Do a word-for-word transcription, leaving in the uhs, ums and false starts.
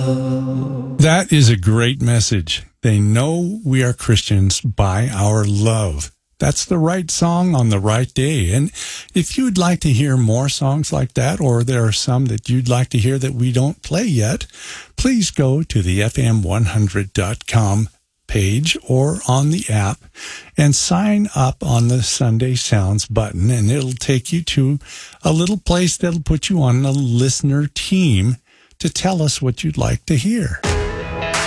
That is a great message. They know we are Christians by our love. That's the right song on the right day. And if you'd like to hear more songs like that, or there are some that you'd like to hear that we don't play yet, please go to the F M one hundred dot com page or on the app and sign up on the Sunday Sounds button, and it'll take you to a little place that'll put you on a listener team to tell us what you'd like to hear.